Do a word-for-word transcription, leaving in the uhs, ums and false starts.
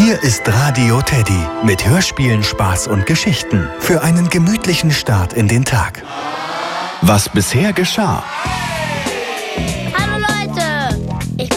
Hier ist Radio Teddy mit Hörspielen, Spaß und Geschichten für einen gemütlichen Start in den Tag. Was bisher geschah.